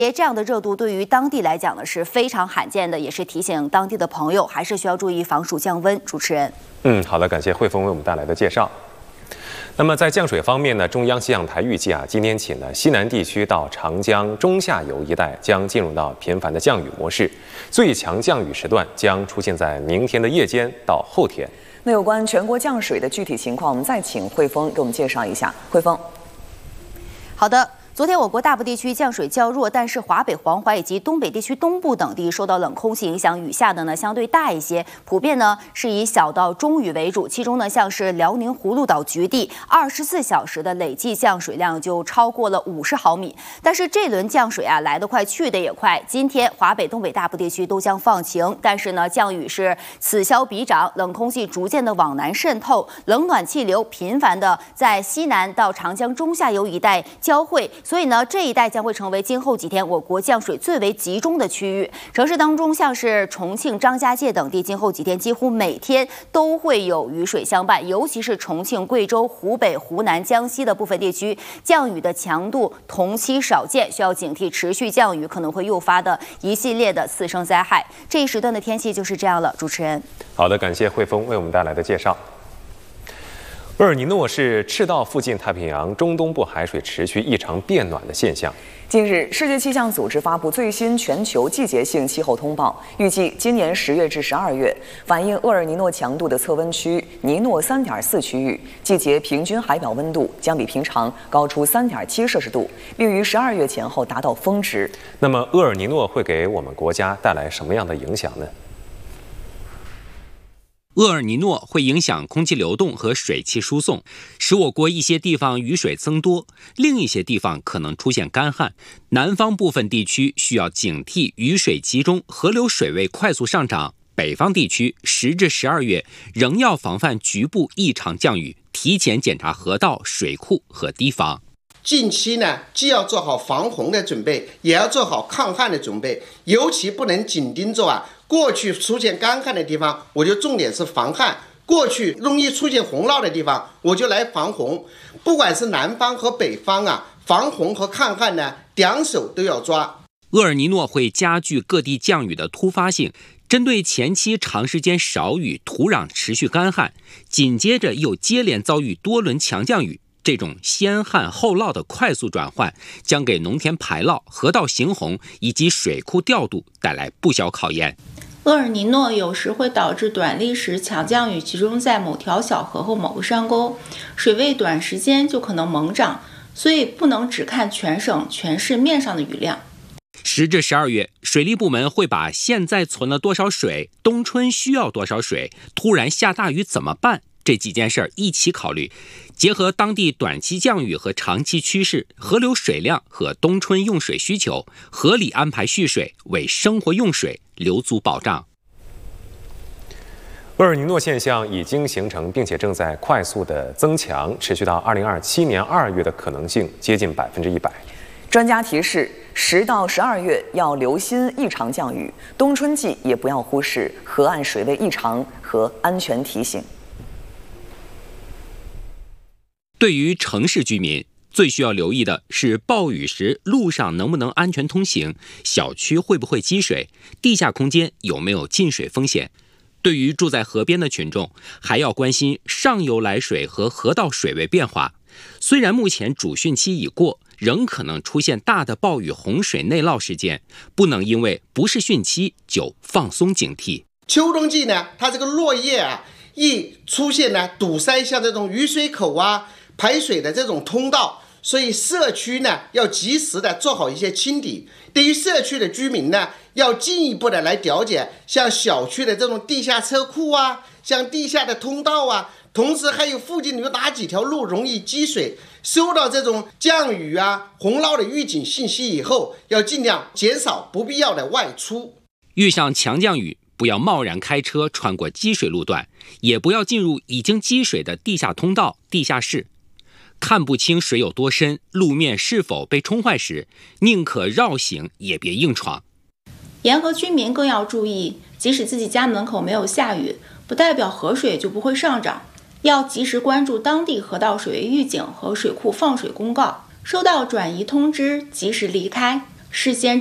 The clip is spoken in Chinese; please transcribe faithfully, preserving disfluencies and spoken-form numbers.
这样的热度对于当地来讲呢是非常罕见的，也是提醒当地的朋友还是需要注意防暑降温。主持人， 嗯，好的，感谢慧峰为我们带来的介绍。那么在降水方面呢，中央气象台预计啊，今天起呢，西南地区到长江中下游一带将进入到频繁的降雨模式，最强降雨时段将出现在明天的夜间到后天。 那有关全国降水的具体情况，我们再请慧峰给我们介绍一下。慧峰， 好的。昨天我国大部地区降水较弱，但是华北、黄淮以及东北地区东部等地受到冷空气影响，雨下的呢相对大一些，普遍呢是以小到中雨为主。其中呢，像是辽宁葫芦岛局地，二十四小时的累计降水量就超过了五十毫米。但是这轮降水啊来得快，去得也快。今天华北、东北大部地区都将放晴，但是呢降雨是此消彼长，冷空气逐渐的往南渗透，冷暖气流频繁的在西南到长江中下游一带交汇。所以呢，这一带将会成为今后几天我国降水最为集中的区域。城市当中，像是重庆、张家界等地，今后几天几乎每天都会有雨水相伴。尤其是重庆、贵州、湖北、湖南、江西的部分地区，降雨的强度同期少见，需要警惕持续降雨可能会诱发的一系列的次生灾害。这一时段的天气就是这样了。主持人， 好的，感谢慧峰为我们带来的介绍。厄尔尼诺是赤道附近太平洋中东部海水持续异常变暖的现象。 近日，世界气象组织发布最新全球季节性气候通报，预计今年十月至十二月，反映厄尔尼诺强度的测温区尼诺 三点四 区域，季节平均海表温度将比平常高出 三点七 摄氏度，并于十二月前后达到峰值。 那么，厄尔尼诺会给我们国家带来什么样的影响呢？ 厄尔尼诺会影响空气流动和水汽输送，使我国一些地方雨水增多，另一些地方可能出现干旱。南方部分地区需要警惕雨水集中，河流水位快速上涨。北方地区十至十二月仍要防范局部异常降雨，提前检查河道、水库和堤防。 近期呢，既要做好防洪的准备，也要做好抗旱的准备，尤其不能紧盯着啊。过去出现干旱的地方，我就重点是防旱；过去容易出现洪涝的地方，我就来防洪。不管是南方和北方啊，防洪和抗旱呢，两手都要抓。 厄尔尼诺会加剧各地降雨的突发性，针对前期长时间少雨、土壤持续干旱，紧接着又接连遭遇多轮强降雨。这种先旱后涝的快速转换，将给农田排涝、河道行洪以及水库调度带来不小考验。 厄尔尼诺有时会导致短历时强降雨集中在某条小河或某个山沟，水位短时间就可能猛涨，所以不能只看全省全市面上的雨量。 十至十二月，水利部门会把现在存了多少水、冬春需要多少水、突然下大雨怎么办这几件事儿一起考虑，结合当地短期降雨和长期趋势、河流水量和冬春用水需求，合理安排蓄水，为生活用水留足保障。 厄尔尼诺现象已经形成，并且正在快速的增强，持续到二零二七年二月的可能性接近百分之一百。 专家提示，十到十二月要留心异常降雨，冬春季也不要忽视河岸水位异常和安全提醒。 对于城市居民，最需要留意的是暴雨时路上能不能安全通行，小区会不会积水，地下空间有没有进水风险。对于住在河边的群众，还要关心上游来水和河道水位变化。虽然目前主汛期已过，仍可能出现大的暴雨洪水内涝事件，不能因为不是汛期就放松警惕。 秋冬季呢，它这个落叶啊，一出现呢堵塞，像这种雨水口啊、排水的这种通道，所以社区呢要及时的做好一些清理。对于社区的居民呢，要进一步的来了解像小区的这种地下车库啊，像地下的通道啊，同时还有附近有哪几条路容易积水。收到这种降雨啊、洪涝的预警信息以后，要尽量减少不必要的外出。 遇上强降雨，不要贸然开车穿过积水路段，也不要进入已经积水的地下通道、地下室。看不清水有多深，路面是否被冲坏时，宁可绕行也别硬闯。 沿河居民更要注意，即使自己家门口没有下雨，不代表河水就不会上涨，要及时关注当地河道水位预警和水库放水公告，收到转移通知及时离开。 事先